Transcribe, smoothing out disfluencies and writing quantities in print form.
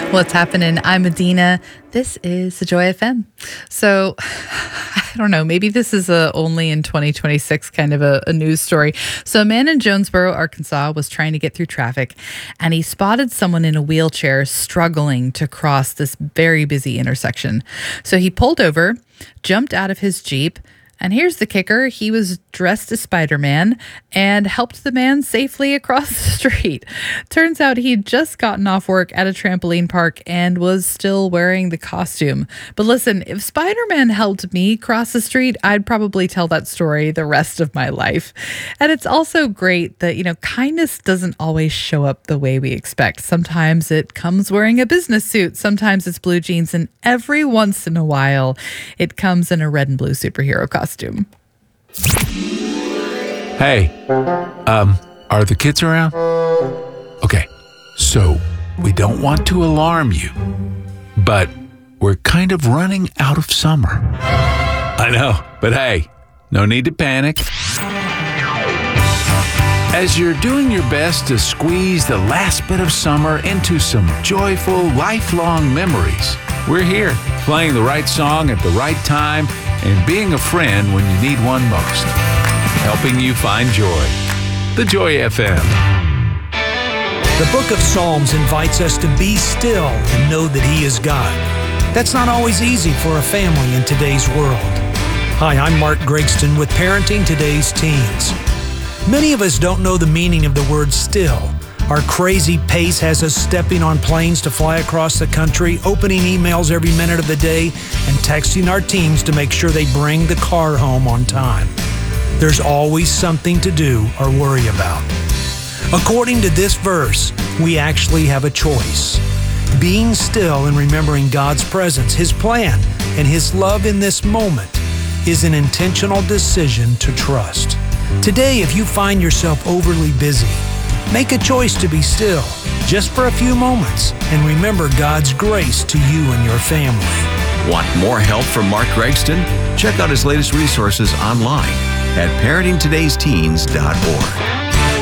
What's happening? I'm Adina. This is the Joy FM. So, I don't know, maybe this is only in 2026 kind of a news story. So, a man in Jonesboro, Arkansas was trying to get through traffic, and he spotted someone in a wheelchair struggling to cross this very busy intersection. So, he pulled over, jumped out of his Jeep, and here's the kicker. He was dressed as Spider-Man and helped the man safely across the street. Turns out he'd just gotten off work at a trampoline park and was still wearing the costume. But listen, if Spider-Man helped me cross the street, I'd probably tell that story the rest of my life. And it's also great that, kindness doesn't always show up the way we expect. Sometimes it comes wearing a business suit. Sometimes it's blue jeans. And every once in a while, it comes in a red and blue superhero costume. Hey, are the kids around? Okay, so we don't want to alarm you, but we're kind of running out of summer. I know, but hey, no need to panic. As you're doing your best to squeeze the last bit of summer into some joyful, lifelong memories, we're here, playing the right song at the right time and being a friend when you need one most. Helping you find joy. The Joy FM. The book of Psalms invites us to be still and know that He is God. That's not always easy for a family in today's world. Hi, I'm Mark Gregston with Parenting Today's Teens. Many of us don't know the meaning of the word still. Our crazy pace has us stepping on planes to fly across the country, opening emails every minute of the day, and texting our teams to make sure they bring the car home on time. There's always something to do or worry about. According to this verse, we actually have a choice. Being still and remembering God's presence, His plan, and His love in this moment is an intentional decision to trust. Today, if you find yourself overly busy, make a choice to be still, just for a few moments, and remember God's grace to you and your family. Want more help from Mark Gregston? Check out his latest resources online at parentingtodaysteens.org.